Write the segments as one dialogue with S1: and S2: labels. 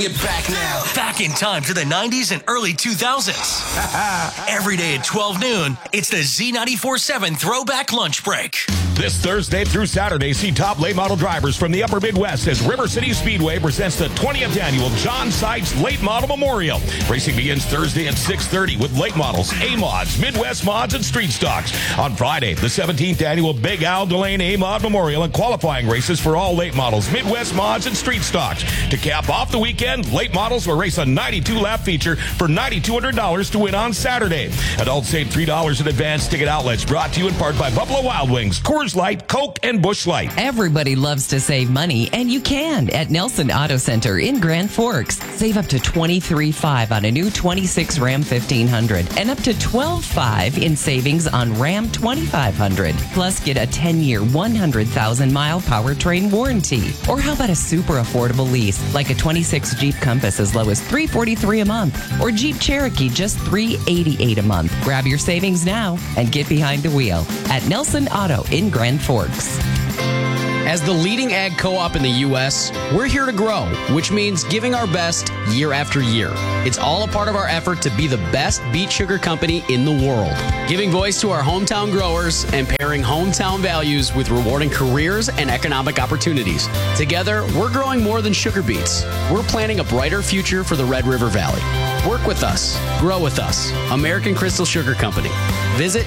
S1: Get back now.
S2: Back in time to the 90s and early 2000s. Every day at 12 noon, it's the Z94.7 Throwback Lunch Break.
S3: This Thursday through Saturday, see top late model drivers from the upper Midwest as River City Speedway presents the 20th annual John Sykes Late Model Memorial. Racing begins Thursday at 6:30 with late models, A-Mods, Midwest Mods, and Street Stocks. On Friday, the 17th annual Big Al Delane A-Mod Memorial and qualifying races for all late models, Midwest Mods, and Street Stocks. To cap off the weekend, late models will race a 92-lap feature for $9,200 to win on Saturday. Adults save $3 in advance. Ticket outlets brought to you in part by Buffalo Wild Wings, Coors Light, Coke, and Busch Light.
S4: Everybody loves to save money, and you can at Nelson Auto Center in Grand Forks. Save up to $23,500 on a new 26 Ram 1500 and up to $12,500 in savings on Ram 2500. Plus, get a 10-year, 100,000-mile powertrain warranty. Or how about a super affordable lease, like a 26 Jeep Compass as low as $343 a month, or Jeep Cherokee just $388 a month. Grab your savings now and get behind the wheel at Nelson Auto in Grand Forks.
S5: As the leading ag co-op in the U.S., we're here to grow, which means giving our best year after year. It's all a part of our effort to be the best beet sugar company in the world, giving voice to our hometown growers and pairing hometown values with rewarding careers and economic opportunities. Together, we're growing more than sugar beets. We're planting a brighter future for the Red River Valley. Work with us. Grow with us. American Crystal Sugar Company. Visit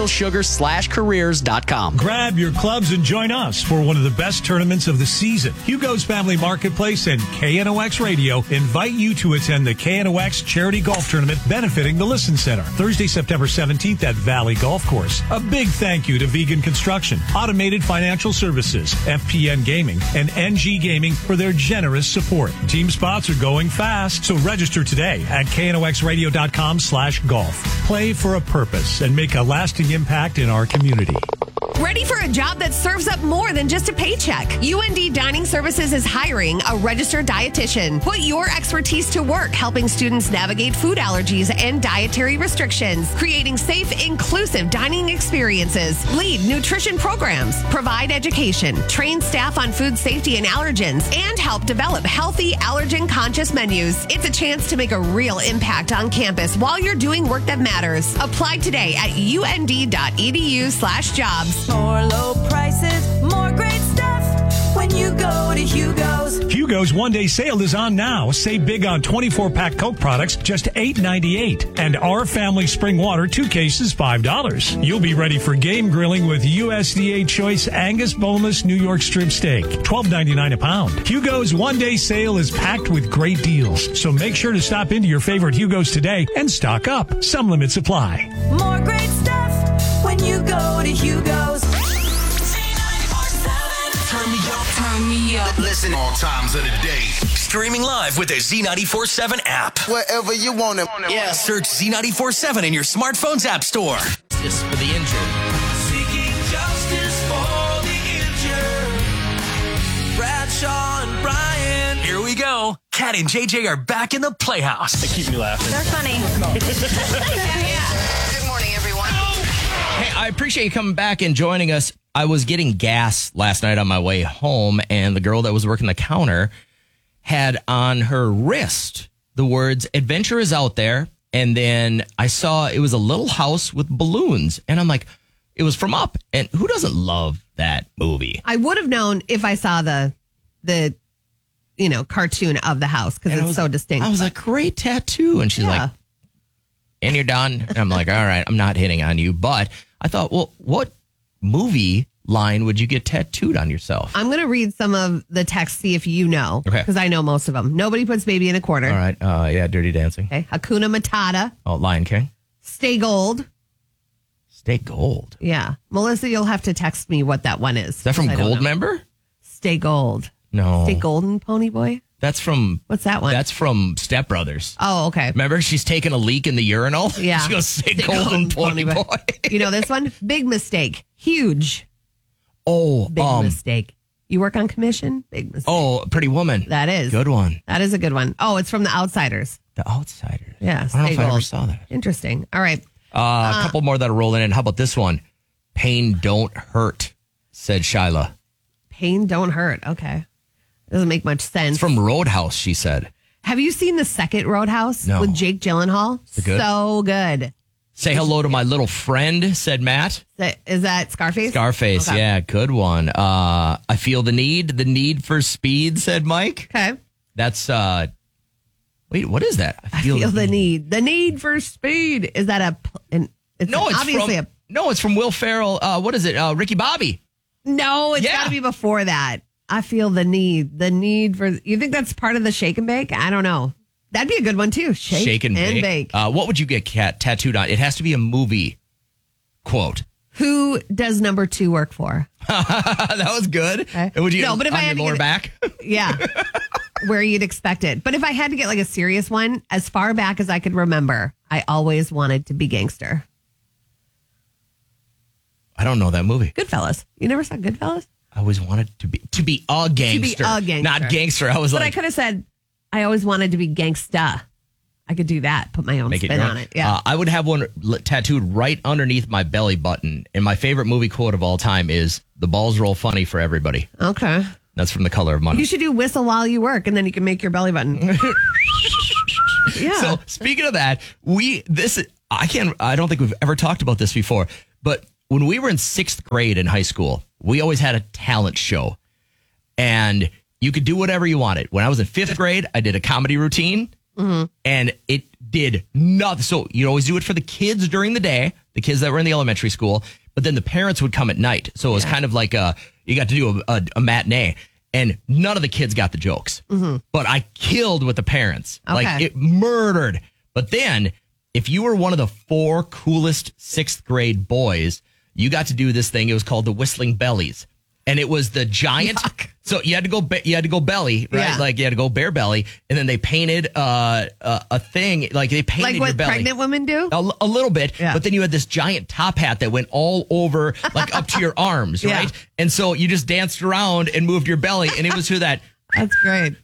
S5: crystalsugar/careers.com.
S6: Grab your clubs and join us for one of the best tournaments of the season. Hugo's Family Marketplace and KNOX Radio invite you to attend the KNOX Charity Golf Tournament benefiting the Listen Center, Thursday, September 17th at Valley Golf Course. A big thank you to Vegan Construction, Automated Financial Services, FPN Gaming, and NG Gaming for their generous support. Team spots are going fast, so register today at knoxradio.com/golf. Play for a purpose and make a lasting impact in our community.
S7: Ready for a job that serves up more than just a paycheck? UND Dining Services is hiring a registered dietitian. Put your expertise to work helping students navigate food allergies and dietary restrictions, creating safe, inclusive dining experiences, lead nutrition programs, provide education, train staff on food safety and allergens, and help develop healthy, allergen-conscious menus. It's a chance to make a real impact on campus while you're doing work that matters. Apply today at und.edu/jobs.
S8: More low prices, more great stuff when you go to Hugo's.
S6: Hugo's one-day sale is on now. Save big on 24-pack Coke products, just $8.98. And Our Family Spring Water, 2 cases, $5. You'll be ready for game grilling with USDA Choice Angus Boneless New York Strip Steak, $12.99 a pound. Hugo's one-day sale is packed with great deals. So make sure to stop into your favorite Hugo's today and stock up. Some limits apply.
S8: More great stuff when you go to Hugo's.
S1: Turn me up. Listen all times of the day.
S2: Streaming live with the Z94.7 app.
S1: Wherever you want it.
S2: Yeah. Search Z94.7 in your smartphone's app store.
S5: Just for the injured.
S9: Seeking justice for the injured. Bradshaw and Brian.
S2: Here we go. Kat and JJ are back in the Playhouse.
S10: They keep me laughing.
S11: They're funny.
S12: Good morning, everyone.
S5: Hey, I appreciate you coming back and joining us. I was getting gas last night on my way home, and the girl that was working the counter had on her wrist the words, "Adventure is out there." And then I saw it was a little house with balloons. And I'm like, it was from Up. And who doesn't love that movie?
S7: I would have known if I saw the cartoon of the house because it's so distinct.
S5: I was like, great tattoo. And she's like, and you're done. And I'm like, all right, I'm not hitting on you. But I thought, well, what movie line would you get tattooed on yourself?
S7: I'm going to read some of the text, see if you know,
S5: Okay.
S7: because I know most of them. Nobody puts baby in a corner.
S5: All right. Yeah, Dirty Dancing.
S7: Okay. Hakuna Matata.
S5: Oh, Lion King.
S7: Stay Gold.
S5: Stay Gold.
S7: Yeah. Melissa, you'll have to text me what that one is.
S5: Is that from Goldmember?
S7: Stay Gold.
S5: No.
S7: Stay Golden, Pony Boy?
S5: That's from...
S7: What's that one?
S5: That's from Step Brothers.
S7: Oh, okay.
S5: Remember, she's taking a leak in the urinal?
S7: Yeah.
S5: She goes, Stay Golden, Pony Boy.
S7: You know this one? Big Mistake. Huge.
S5: Oh,
S7: Big Mistake. You work on commission? Big Mistake.
S5: Oh, Pretty Woman.
S7: That is.
S5: Good one.
S7: That is a good one. Oh, it's from The Outsiders.
S5: The Outsiders.
S7: Yeah.
S5: I don't know
S7: Stay
S5: if I ever
S7: Gold.
S5: saw that.
S7: Interesting. All right.
S5: A couple more that are rolling in. How about this one? Pain don't hurt, said Shyla.
S7: Pain don't hurt. Okay. Doesn't make much sense.
S5: It's from Roadhouse, she said.
S7: Have you seen the second Roadhouse
S10: No.
S7: with Jake Gyllenhaal?
S10: it good?
S7: So good.
S10: Say hello to my little friend, said Matt.
S7: Is that Scarface?
S10: Scarface,
S7: Okay.
S10: yeah, good one. I feel the need for speed, said Mike.
S7: Okay.
S10: That's, wait, what is that?
S7: I feel the need. The need for speed. Is that
S10: it's from Will Ferrell. What is it? Ricky Bobby.
S7: No, it's
S10: Yeah.
S7: got to be before that. I feel the need. The need for. You think that's part of the shake and bake? I don't know. That'd be a good one too. Shake and bake.
S10: What would you get tattooed on? It has to be a movie quote.
S7: Who does number 2 work for?
S10: That was good.
S7: Okay.
S10: Would you
S7: No, but if
S10: on
S7: I had
S10: your
S7: to
S10: lower
S7: get it-
S10: back?
S7: Yeah. Where you'd expect it. But if I had to get like a serious one, as far back as I could remember, I always wanted to be gangster.
S10: I don't know that movie.
S7: Goodfellas. You never saw Goodfellas?
S10: I always wanted to be a gangster.
S7: a gangster.
S10: Not gangster. I was
S7: But I
S10: like,
S7: could have said, I always wanted to be gangsta. I could do that. Put my own spin on it. Yeah.
S10: I would have one tattooed right underneath my belly button. And my favorite movie quote of all time is, "The balls roll funny for everybody."
S7: Okay.
S10: That's from The Color of Money.
S7: You should do whistle while you work, and then you can make your belly button. Yeah.
S10: So speaking of that, I don't think we've ever talked about this before, but when we were in 6th grade in high school, we always had a talent show, and you could do whatever you wanted. When I was in 5th grade, I did a comedy routine, and it did nothing. So you'd always do it for the kids during the day, the kids that were in the elementary school, but then the parents would come at night. So it was kind of like you got to do a matinee. And none of the kids got the jokes. But I killed with the parents.
S7: Okay.
S10: Like, it murdered. But then, if you were one of the 4 coolest 6th grade boys, you got to do this thing. It was called the Whistling Bellies. And it was the giant.
S7: Yuck.
S10: So you had to go belly, right?
S7: Yeah.
S10: Like, you had to go bare belly. And then they painted a thing. Like, they painted
S7: Like
S10: your
S7: what
S10: belly.
S7: pregnant women do?
S10: A little bit,
S7: Yeah.
S10: but then you had this giant top hat that went all over, like up to your arms,
S7: Yeah.
S10: right? And so you just danced around and moved your belly, and it was to that.
S7: That's great.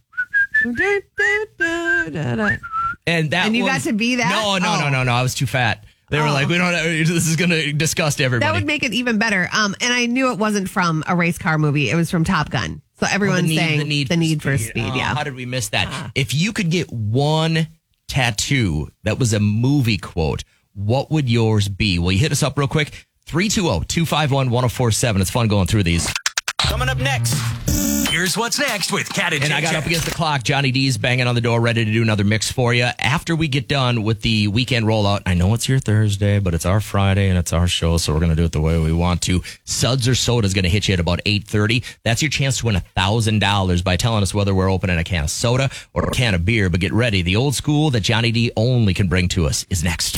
S10: And
S7: you got to be that?
S10: No. I was too fat. They were like, this is going to disgust everybody.
S7: That would make it even better. And I knew it wasn't from a race car movie. It was from Top Gun. So everyone's saying the need for speed. Yeah.
S10: How did we miss that? If you could get one tattoo that was a movie quote, what would yours be? Will you hit us up real quick? 320-251-1047. It's fun going through these.
S2: Coming up next, here's what's next with Cat and
S10: And I got
S2: JJ.
S10: up against the clock. Johnny D's banging on the door, ready to do another mix for you. After we get done with the weekend rollout, I know it's your Thursday, but it's our Friday and it's our show, so we're going to do it the way we want to. Suds or Soda is going to hit you at about 8:30. That's your chance to win $1,000 by telling us whether we're opening a can of soda or a can of beer. But get ready. The old school that Johnny D only can bring to us is next.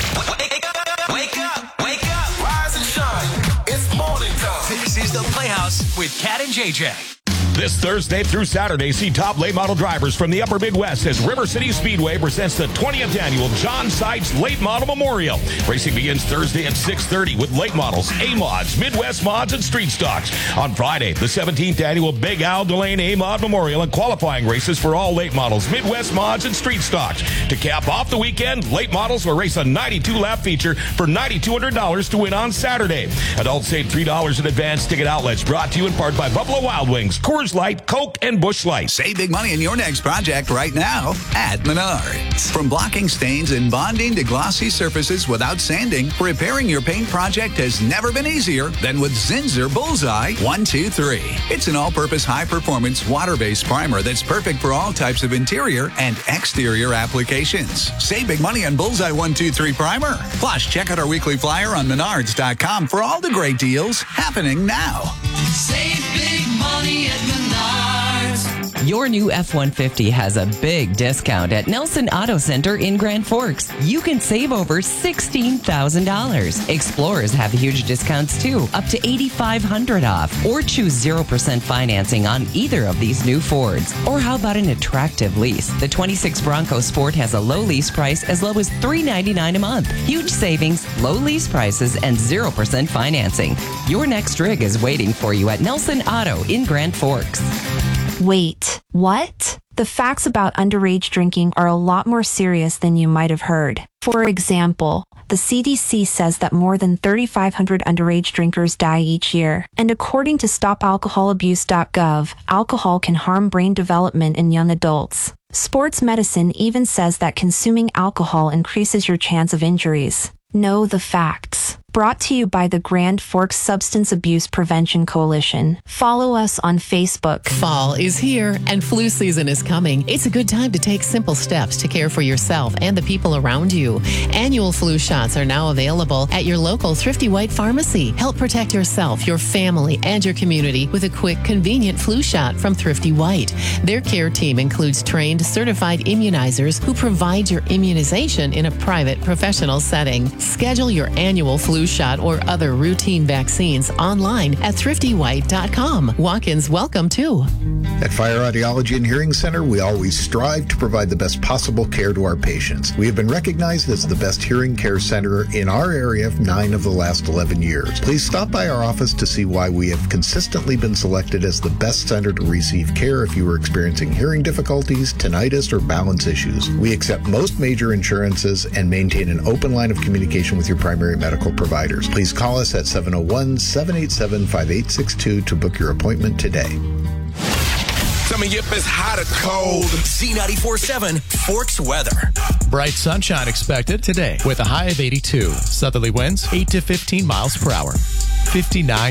S1: Wake up, rise and shine. It's morning time.
S2: This is the Playhouse with Cat and JJ.
S3: This Thursday through Saturday, see top late model drivers from the upper Midwest as River City Speedway presents the 20th annual John Sides Late Model Memorial. Racing begins Thursday at 6:30 with late models, A-Mods, Midwest Mods, and Street Stocks. On Friday, the 17th annual Big Al Delane A-Mod Memorial and qualifying races for all late models, Midwest Mods, and Street Stocks. To cap off the weekend, late models will race a 92-lap feature for $9,200 to win on Saturday. Adults save $3 in advance. Ticket outlets brought to you in part by Buffalo Wild Wings, Coors Light, Coke, and Busch Light.
S11: Save big money in your next project right now at Menards. From blocking stains and bonding to glossy surfaces without sanding, repairing your paint project has never been easier than with Zinsser Bullseye 123. It's an all-purpose, high-performance, water-based primer that's perfect for all types of interior and exterior applications. Save big money on Bullseye 123 primer. Plus, check out our weekly flyer on Menards.com for all the great deals happening now.
S9: Save big money at Menards.
S4: Your new F-150 has a big discount at Nelson Auto Center in Grand Forks. You can save over $16,000. Explorers have huge discounts too, up to $8,500 off. Or choose 0% financing on either of these new Fords. Or how about an attractive lease? The 26 Bronco Sport has a low lease price as low as $399 a month. Huge savings, low lease prices, and 0% financing. Your next rig is waiting for you at Nelson Auto in Grand Forks.
S12: Wait, what? The facts about underage drinking are a lot more serious than you might have heard. For example, the CDC says that more than 3,500 underage drinkers die each year. And according to StopAlcoholAbuse.gov, alcohol can harm brain development in young adults. Sports medicine even says that consuming alcohol increases your chance of injuries. Know the facts. Brought to you by the Grand Forks Substance Abuse Prevention Coalition. Follow us on Facebook.
S13: Fall is here and flu season is coming. It's a good time to take simple steps to care for yourself and the people around you. Annual flu shots are now available at your local Thrifty White pharmacy. Help protect yourself, your family, and your community with a quick, convenient flu shot from Thrifty White. Their care team includes trained, certified immunizers who provide your immunization in a private, professional setting. Schedule your annual flu shot or other routine vaccines online at thriftywhite.com. Walk-ins welcome too.
S14: At Fire Audiology and Hearing Center, we always strive to provide the best possible care to our patients. We have been recognized as the best hearing care center in our area 9 of the last 11 years. Please stop by our office to see why we have consistently been selected as the best center to receive care if you are experiencing hearing difficulties, tinnitus, or balance issues. We accept most major insurances and maintain an open line of communication with your primary medical providers. Please call us at 701-787-5862 to book your appointment today.
S1: Tell me if it's hot or cold.
S2: Z94.7 Forks weather.
S15: Bright sunshine expected today with a high of 82. Southerly winds 8 to 15 miles per hour. 59